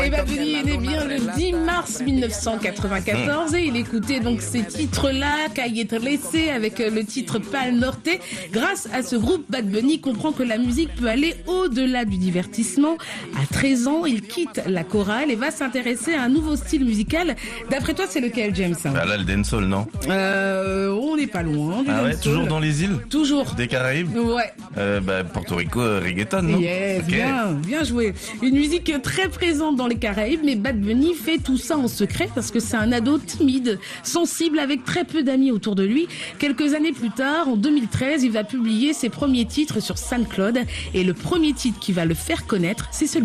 Et Bad Bunny est né bien le 10 mars 1994 et il écoutait donc ces titres-là, Calle Trece avec le titre Pal Norte. Grâce à ce groupe, Bad Bunny comprend que la musique peut aller au-delà du divertissement. À 13 ans, il quitte la chorale et va s'intéresser à un nouveau style musical. D'après toi, c'est lequel, James? Bah là, le dancehall, non? On n'est pas loin. Ah ouais, toujours dans les îles? Toujours. Des Caraïbes? Ouais. Porto Rico, reggaeton, non? Yes, Okay. bien joué. Une musique très présente dans les Caraïbes, mais Bad Bunny fait tout ça en secret parce que c'est un ado timide, sensible, avec très peu d'amis autour de lui. Quelques années plus tard, en 2013, il va publier ses premiers titres sur SoundCloud et le premier titre qui va le faire connaître, c'est celui